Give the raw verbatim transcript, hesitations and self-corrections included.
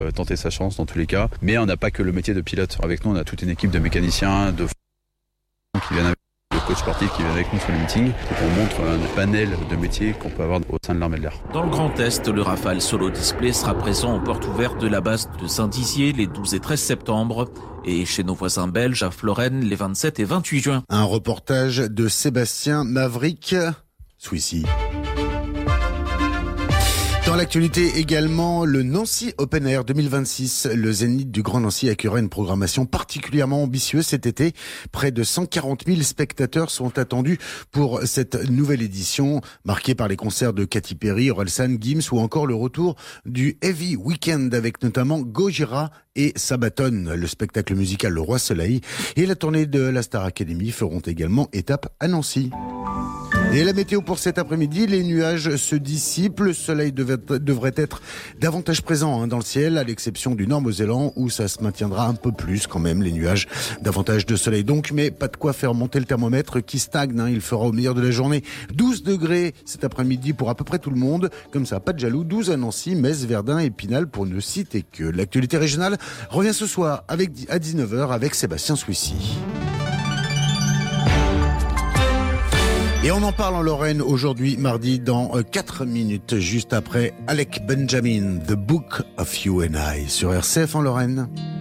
euh, tenter sa chance dans tous les cas. Mais on n'a pas que le métier de pilote. Avec nous, on a toute une équipe de mécaniciens, de qui viennent avec le coach sportif qui vient avec nous sur le meeting. Donc on montre un panel de métiers qu'on peut avoir au sein de l'armée de l'air. Dans le Grand Est, le Rafale Solo Display sera présent aux portes ouvertes de la base de Saint-Dizier les douze et treize septembre et chez nos voisins belges à Florène les vingt-sept et vingt-huit juin. Un reportage de Sébastien Maverick Swissy. Dans l'actualité également, le Nancy Open Air deux mille vingt-six. Le Zénith du Grand Nancy accueillera une programmation particulièrement ambitieuse cet été. Près de cent quarante mille spectateurs sont attendus pour cette nouvelle édition, marquée par les concerts de Katy Perry, Orelsan, Gims ou encore le retour du Heavy Weekend avec notamment Gojira et Sabaton. Le spectacle musical Le Roi Soleil et la tournée de la Star Academy feront également étape à Nancy. Et la météo pour cet après-midi, les nuages se dissipent, le soleil devait, devrait être davantage présent hein, dans le ciel, à l'exception du Nord-Mosellan où ça se maintiendra un peu plus quand même, les nuages, davantage de soleil donc, mais pas de quoi faire monter le thermomètre qui stagne, hein, il fera au meilleur de la journée douze degrés cet après-midi pour à peu près tout le monde, comme ça, pas de jaloux, douze à Nancy, Metz, Verdun, Épinal pour ne citer que. L'actualité régionale revient ce soir avec, à dix-neuf heures avec Sébastien Swissy. Et on en parle en Lorraine aujourd'hui, mardi, dans quatre minutes, juste après Alec Benjamin, The Book of You and I, sur R C F en Lorraine.